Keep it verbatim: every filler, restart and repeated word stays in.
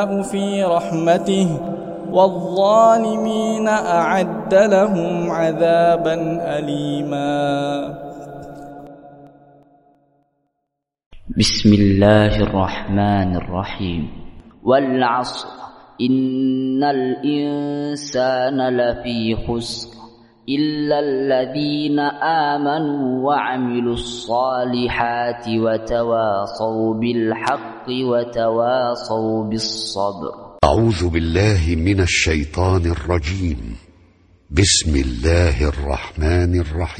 في رحمته والظالمين أعد لهم عذابا أليما. بسم الله الرحمن الرحيم. والعصر إن الإنسان لفي خسر إلا الذين آمنوا وعملوا الصالحات وتواصوا بالحق وتواصوا بالصبر. أعوذ بالله من الشيطان الرجيم. بسم الله الرحمن الرحيم.